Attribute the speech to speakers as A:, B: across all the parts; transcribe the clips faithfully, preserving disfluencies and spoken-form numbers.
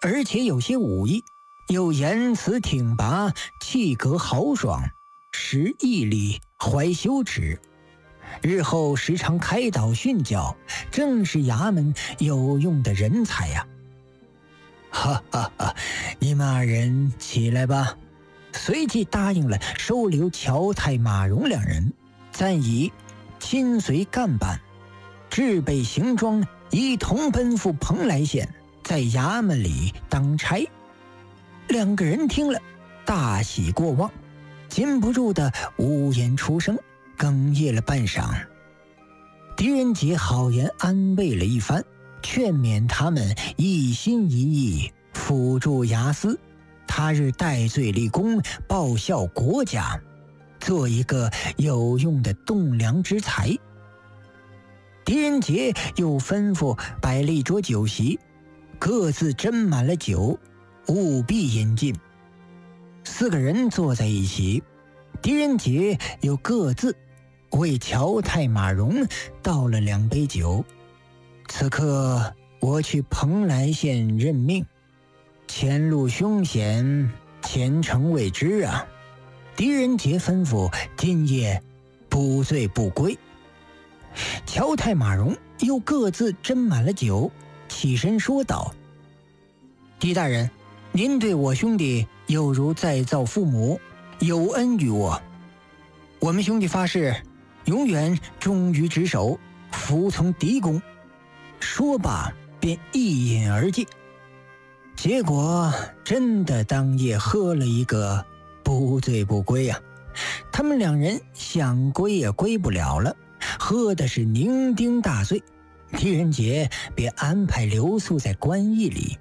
A: 而且有些武艺，又言辞挺拔，气格豪爽，识义理，怀羞耻。日后时常开导训教，正是衙门有用的人才呀、啊！哈哈哈！你们二人起来吧。随即答应了收留乔太、马荣两人，暂以亲随干办，置备行装，一同奔赴蓬莱县，在衙门里当差。两个人听了，大喜过望，禁不住的呜咽出声，哽咽了半晌。狄仁杰好言安慰了一番，劝勉他们一心一意辅助衙司，他日戴罪立功，报效国家，做一个有用的栋梁之才。狄仁杰又吩咐摆了一桌酒席，各自斟满了酒，务必饮尽。四个人坐在一起，狄仁杰又各自为乔太、马荣倒了两杯酒。此刻我去蓬莱县任命，前路凶险，前程未知啊！狄仁杰吩咐今夜不醉不归。乔太、马荣又各自斟满了酒，起身说道：“狄大人，您对我兄弟有如再造父母，有恩于我。我们兄弟发誓，永远忠于职守，服从狄公。”说罢便一饮而尽。结果真的当夜喝了一个不醉不归啊！他们两人想归也归不了了，喝的是酩酊大醉。狄仁杰便安排留宿在官驿里。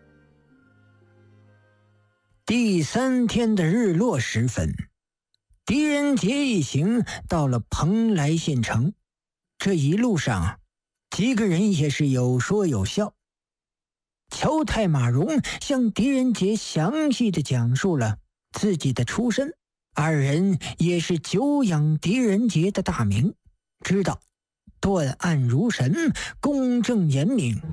A: 第三天的日落时分，狄仁杰一行到了蓬莱县城。这一路上，几个人也是有说有笑。乔太、马荣向狄仁杰详细的讲述了自己的出身，二人也是久仰狄仁杰的大名，知道断案如神，公正严明。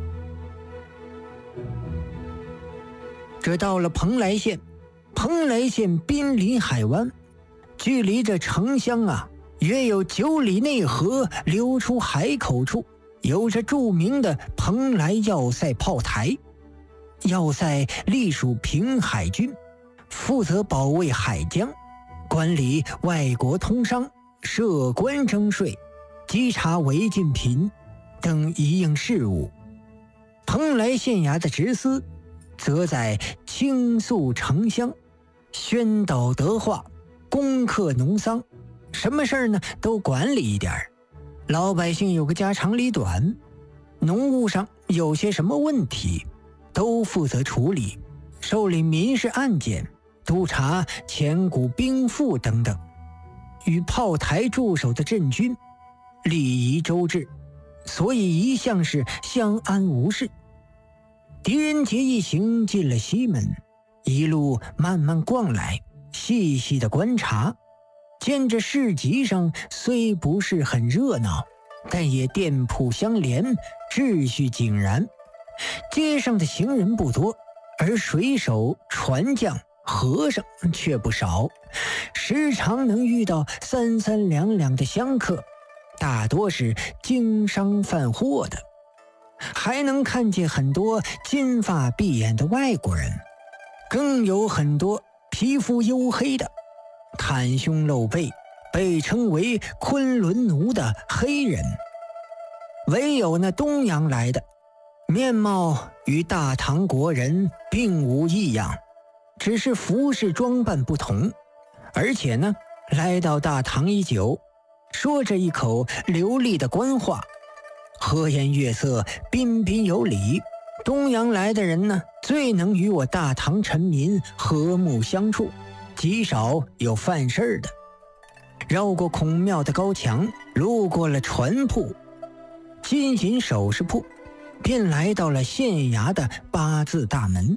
A: 这到了蓬莱县，蓬莱县濒临海湾，距离这城乡啊约有九里内河流出海口处，有着著名的蓬莱要塞炮台。要塞隶属平海军，负责保卫海疆，管理外国通商，设关征税，稽查违禁品等一应事务。蓬莱县衙的职司则在倾诉城乡，宣导德化，攻克农桑，什么事儿呢都管理一点儿。老百姓有个家长里短，农务上有些什么问题，都负责处理，受理民事案件，督查前股兵赋等等。与炮台驻守的镇军礼仪周至，所以一向是相安无事。狄仁杰一行进了西门，一路慢慢逛来，细细的观察，见这市集上虽不是很热闹，但也店铺相连，秩序井然。街上的行人不多，而水手、船匠、和尚却不少，时常能遇到三三两两的香客，大多是经商贩货的，还能看见很多金发碧眼的外国人，更有很多皮肤黝黑的，袒胸露背，被称为昆仑奴的黑人。唯有那东洋来的，面貌与大唐国人并无异样，只是服饰装扮不同。而且呢，来到大唐已久，说着一口流利的官话，和颜悦色，彬彬有礼。东洋来的人呢，最能与我大唐臣民和睦相处，极少有犯事的。绕过孔庙的高墙，路过了船铺、金银首饰铺，便来到了县衙的八字大门。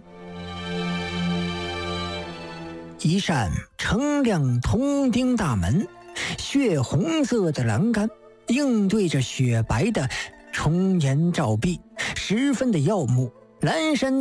A: 一扇澄亮铜钉大门，血红色的栏杆映对着雪白的重檐照壁，十分的耀目。蓝山